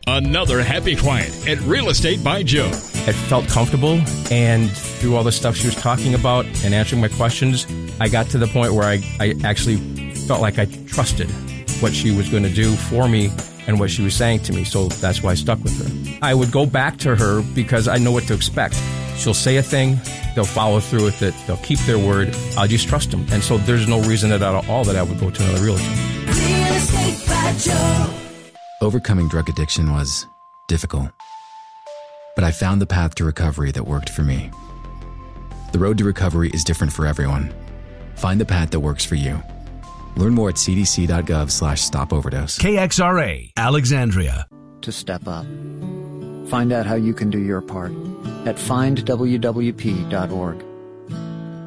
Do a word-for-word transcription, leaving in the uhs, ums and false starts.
Another happy client at Real Estate by Joe. It felt comfortable, and through all the stuff she was talking about and answering my questions, I got to the point where I, I actually felt like I trusted what she was going to do for me and what she was saying to me. So that's why I stuck with her. I would go back to her because I know what to expect. She'll say a thing, they'll follow through with it, they'll keep their word. I just trust them. And so there's no reason at all that I would go to another realtor. Real Estate by Joe. Overcoming drug addiction was difficult, but I found the path to recovery that worked for me. The road to recovery is different for everyone. Find the path that works for you. Learn more at cdc.gov slash stop overdose. K X R A, Alexandria. To step up. Find out how you can do your part at find w w p dot org.